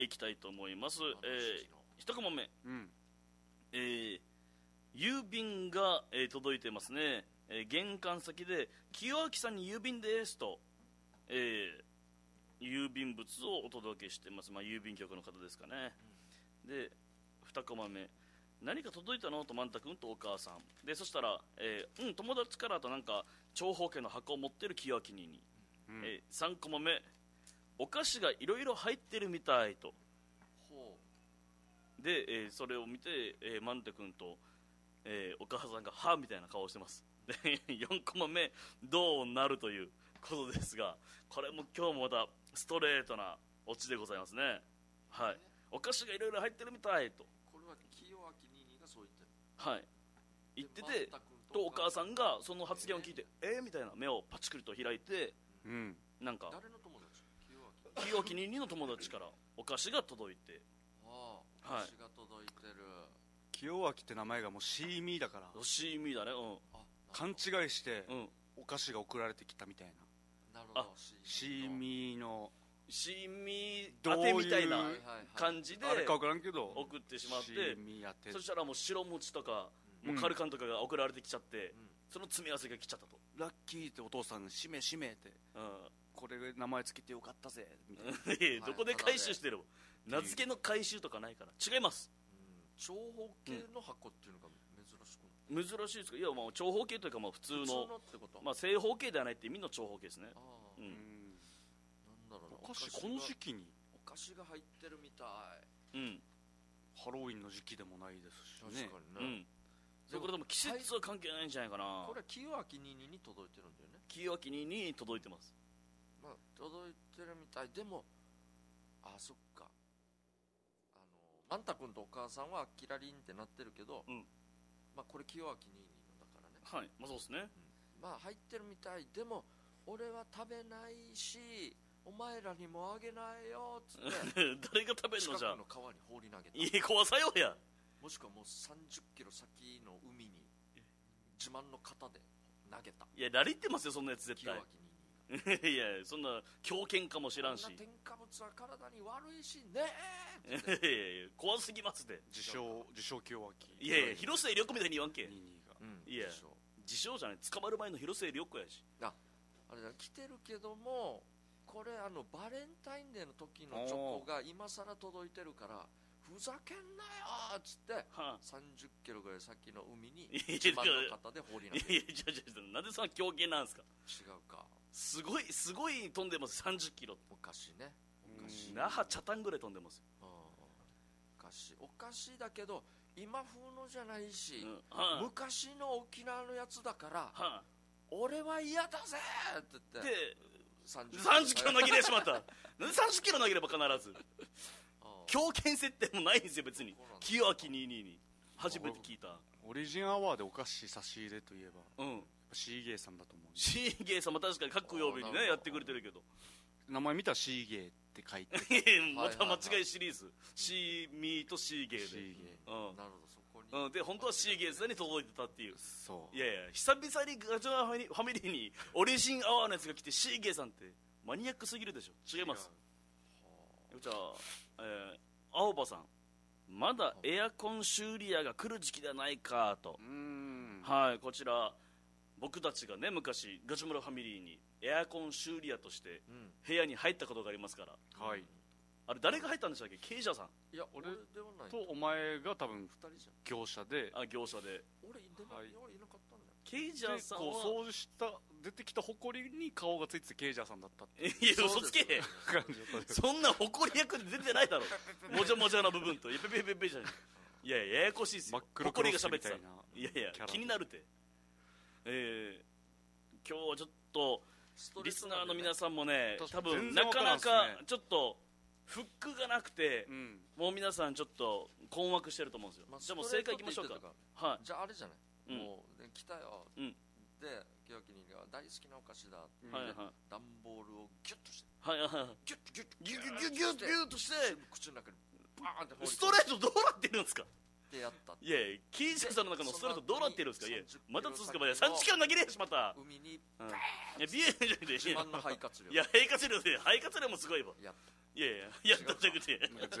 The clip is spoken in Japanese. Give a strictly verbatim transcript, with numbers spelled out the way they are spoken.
いきたいと思います。えー、一コマ目、 うん、 えー、郵便が、えー、届いてますね。えー、玄関先で清明さんに郵便ですと、えー、郵便物をお届けしてます。まあ、郵便局の方ですかね、うん、でにコマ目、何か届いたのと万太君とお母さんで、そしたら、えー、うん友達からとなんか長方形の箱を持ってる清明にに、うん、えー、さんコマ目、お菓子がいろいろ入ってるみたいと。ほうで、えー、それを見て、えー、マンテ君と、えー、お母さんがはみたいな顔をしてます。でよんコマ目、どうなるということですが、これも今日もまたストレートなオチでございますね。はい、お菓子がいろいろ入ってるみたいと。 これは清明ににがそう言ってる。 はい、言ってて、とお母さんがその発言を聞いて、えー、えー、みたいな目をパチクリと開いて、うん、なんか誰の友達？ 清明ににの友達からお菓子が届いて、 ああ、お菓子が届いてる、はい、 清明って名前がもうシーミーだから、 シーミーだね、うん、 あ勘違いして、うん、お菓子が送られてきたみたいな。 なるほど、 シーミーのシーミー当てみたいな感じであれか分からんけど送ってしまって、 シーミー当て、 そしたらもう白餅とか、うん、もうカルカンとかが送られてきちゃって、うん、その詰め合わせが来ちゃったと。 ラッキーってお父さんにしめしめって、うん、これ名前つけてよかったぜみたいなどこで回収してるの、名付けの回収とかないから。違います、 うん、長方形の箱っていうのが珍しくない？ 珍しいですか？いや、まあ長方形というか、まあ普通の、 普通のってこと？ まあ、正方形ではないって意味の長方形ですね。あ、うん、 なんだろうな、 お菓子この時期にお菓子が入ってるみたい、うん、 ハロウィンの時期でもないですしね。 確かにね、 うん、これでも季節は関係ないんじゃないかな。 これは清明ににに届いてるんだよね。 清明ににに届いてます。 まあ届いてるみたい。でもあそっか、あのマンタ君とお母さんはキラリンってなってるけど、うん、まあこれ清明ににのだからね。 はい、まあそうですね、 うん、まあ入ってるみたい。でも俺は食べないしお前らにもあげないよっつって誰が食べるのじゃあ。 近くの川に放り投げた。 いや、怖さよや。 もしくはもうさんじゅっキロ先の海に自慢の型で投げた。 いや、ラリってますよそんなやつ絶対。いや、そんな狂犬かもしらんし。 そんな添加物は体に悪いしねえって。いやいや、怖すぎますで。 自称自称清明。 いやいや、広末涼子みたいに言わんけ。 ににが、 うん、いや自称じゃない、捕まる前の広末涼子やし。 ああれだ、来てるけどもこれあのバレンタインデーの時のチョコが今さら届いてるからふざけんなよっつって、はあ、さんじゅっキロぐらい先の海に自慢の型で放り投げる。 いやいや、じゃじゃなんでそんな狂犬なんですか？ 違うか、 すごいすごい飛んでます。さんじゅっキロ。 お菓子ね、お菓子、 那覇茶炭ぐらい飛んでますよ。 お菓子お菓子だけど今風のじゃないし、うん、はあ、昔の沖縄のやつだから、はあ、俺は嫌だぜって言ってでさんじゅっキロ投げれしまった。なんでさんじゅっキロ投げれば必ず狂犬設定もないんですよ別に。清明ににに初めて聞いた。 オリジンアワーでお菓子差し入れといえば、うん、シーゲーさんだと思う、ね、 シーゲーさんも確かに各曜日にねやってくれてるけど、 名前見たらシーゲーって書いてまた間違いシリーズ、シーミーとシーゲーで、シーゲー、うん、 なるほど、そこに、 うん、で本当はシーゲーさんに届いてたっていう。 そう、 いやいや、久々にガチョナファミリーにオリジンアワーのやつが来て、シーゲーさんってマニアックすぎるでしょ。違います。じゃあ、えー、青葉さん、まだエアコン修理屋が来る時期ではないかと。うーん、はい、こちら僕たちがね昔ガチョムラファミリーにエアコン修理屋として部屋に入ったことがありますから、うん、はい、あれ誰が入ったんでしたっけ？ケイジャーさん。 いや俺ではないとお前が多分ふたりじゃん、業者で。 あ、業者で俺いな、はい、いなかったんだよ。 ケイジャーさんはこう掃除した出てきたホコリに顔がついててケイジャーさんだったって。 いや嘘つけそんなホコリ役で出てないだろもじゃもじゃな部分といやペペペペじゃん。いやいやややこしいっすよ。ホコリが喋ってた。いやいや気になるて。えー、今日はちょっとリスナーの皆さんもね多分なかなかちょっとフックがなくて、うん、もう皆さんちょっと困惑してると思うんですよ、まあ、じゃあもう正解いきましょうか。 はい、じゃああれじゃない、うん、もう、ね、来たよ、 うん、 で清明にが大好きなお菓子だって、 はいはい、 段ボールをギュッとして、 はいはいはい、 ギュッギュッギュッギュッギュッギュッギュッとして口の中にバーンって放り込んでストレートどうなってるんですかってやった。 いやいや、キージャさんの中のストレートどうなってるんですか。いやまた続くまでさんじゅっキロ投げれやしまた海にバーン、いやビエンじゃなくて自慢の肺活量、 いや肺活量で肺活量もすごいわ。 やっいやいややったじゃなくてなんか